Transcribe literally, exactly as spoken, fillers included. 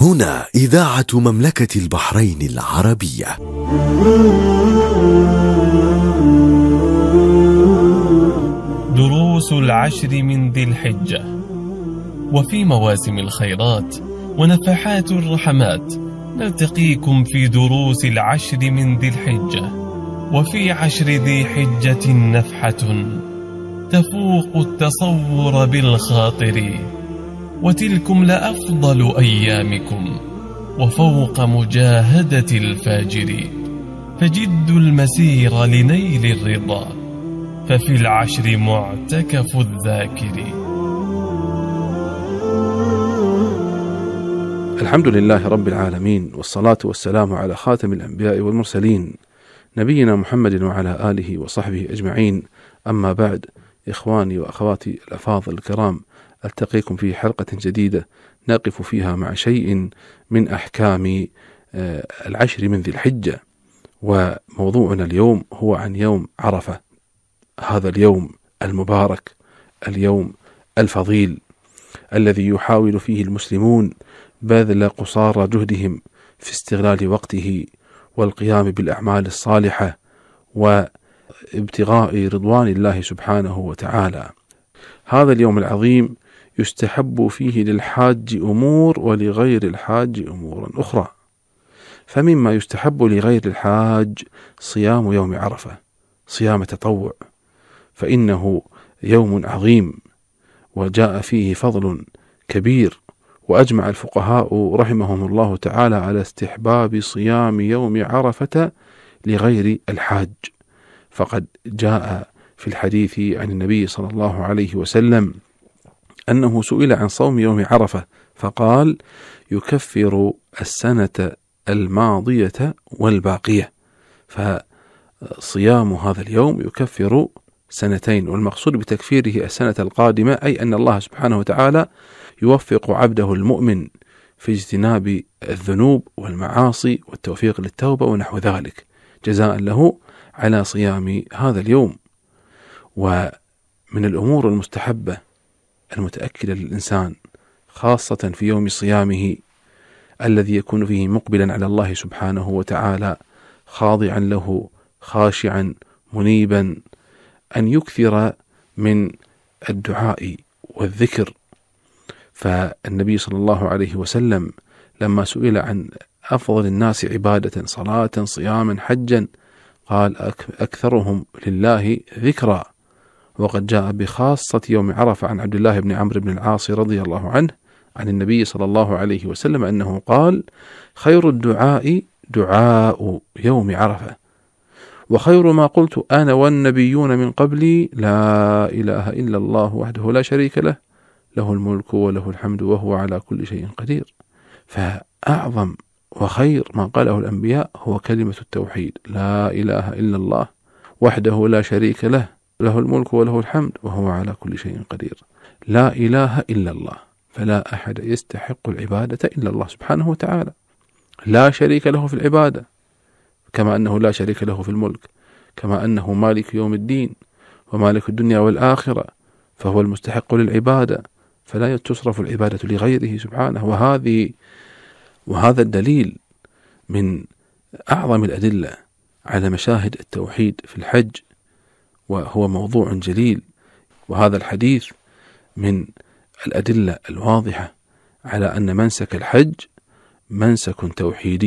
هنا إذاعة مملكة البحرين العربية. دروس العشر من ذي الحجة. وفي مواسم الخيرات ونفحات الرحمات نلتقيكم في دروس العشر من ذي الحجة. وفي عشر ذي حجة نفحة تفوق التصور بالخاطر، وتلكم لأفضل أيامكم وفوق مجاهدة الفاجر، فجدوا المسير لنيل الرضا، ففي العشر معتكف الذاكر. الحمد لله رب العالمين، والصلاة والسلام على خاتم الأنبياء والمرسلين نبينا محمد وعلى آله وصحبه أجمعين. أما بعد، إخواني وأخواتي الأفاضل الكرام، ألتقيكم في حلقة جديدة نقف فيها مع شيء من أحكام العشر من ذي الحجة. وموضوعنا اليوم هو عن يوم عرفة، هذا اليوم المبارك، اليوم الفضيل الذي يحاول فيه المسلمون بذل قصارى جهدهم في استغلال وقته والقيام بالأعمال الصالحة وابتغاء رضوان الله سبحانه وتعالى. هذا اليوم العظيم يستحب فيه للحاج أمور ولغير الحاج أمور أخرى. فمما يستحب لغير الحاج صيام يوم عرفة، صيام تطوع، فإنه يوم عظيم وجاء فيه فضل كبير. وأجمع الفقهاء رحمهم الله تعالى على استحباب صيام يوم عرفة لغير الحاج، فقد جاء في الحديث عن النبي صلى الله عليه وسلم أنه سئل عن صوم يوم عرفة فقال: يكفر السنة الماضية والباقية. فصيام هذا اليوم يكفر سنتين، والمقصود بتكفيره السنة القادمة، أي أن الله سبحانه وتعالى يوفق عبده المؤمن في اجتناب الذنوب والمعاصي والتوفيق للتوبة ونحو ذلك، جزاء له على صيام هذا اليوم. ومن الأمور المستحبة المتأكدة للإنسان خاصة في يوم صيامه الذي يكون فيه مقبلا على الله سبحانه وتعالى خاضعا له خاشعا منيبا، أن يكثر من الدعاء والذكر. فالنبي صلى الله عليه وسلم لما سئل عن أفضل الناس عبادة صلاة صياما حجا قال: أكثرهم لله ذكرا. وقد جاء بخاصة يوم عرفة عن عبد الله بن عمرو بن العاص رضي الله عنه عن النبي صلى الله عليه وسلم أنه قال: خير الدعاء دعاء يوم عرفة، وخير ما قلت أنا والنبيون من قبلي لا إله إلا الله وحده لا شريك له، له الملك وله الحمد وهو على كل شيء قدير. فأعظم وخير ما قاله الأنبياء هو كلمة التوحيد، لا إله إلا الله وحده لا شريك له، له الملك وله الحمد وهو على كل شيء قدير. لا إله إلا الله، فلا أحد يستحق العبادة إلا الله سبحانه وتعالى، لا شريك له في العبادة، كما أنه لا شريك له في الملك، كما أنه مالك يوم الدين ومالك الدنيا والآخرة، فهو المستحق للعبادة، فلا تصرف العبادة لغيره سبحانه. وهذه وهذا الدليل من أعظم الأدلة على مشاهد التوحيد في الحج، وهو موضوع جليل. وهذا الحديث من الأدلة الواضحة على أن منسك الحج منسك توحيدي